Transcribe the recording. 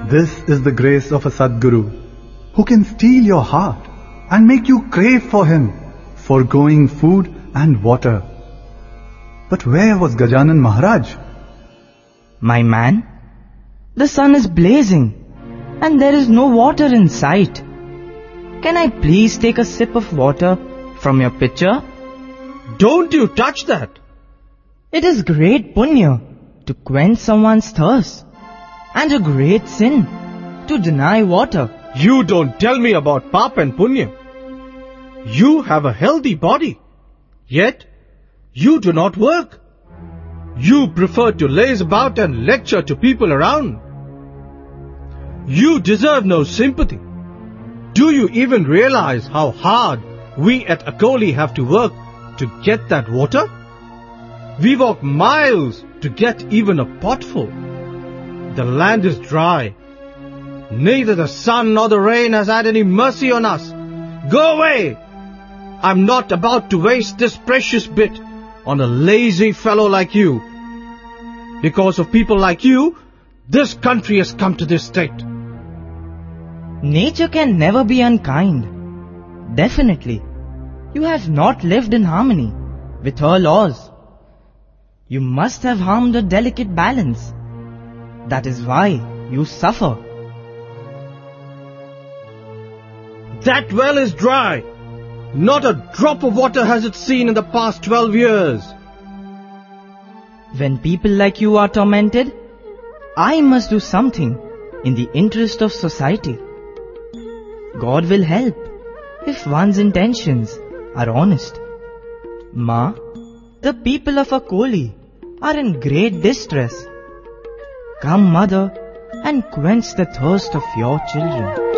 This is the grace of a Sadguru, who can steal your heart and make you crave for him, foregoing food and water. But where was Gajanan Maharaj? My man, the sun is blazing and there is no water in sight. Can I please take a sip of water from your pitcher? Don't you touch that! It is great punya to quench someone's thirst, and a great sin to deny water. You don't tell me about pap and punya. You have a healthy body, yet you do not work. You prefer to laze about and lecture to people around. You deserve no sympathy. Do you even realize how hard we at Akoli have to work to get that water? We walk miles to get even a potful. The land is dry. Neither the sun nor the rain has had any mercy on us. Go away! I'm not about to waste this precious bit on a lazy fellow like you. Because of people like you, this country has come to this state. Nature can never be unkind. Definitely, you have not lived in harmony with her laws. You must have harmed a delicate balance. That is why you suffer. That well is dry. Not a drop of water has it seen in the past 12 years. When people like you are tormented, I must do something in the interest of society. God will help if one's intentions are honest. Ma, the people of Akoli are in great distress. Come, mother, and quench the thirst of your children.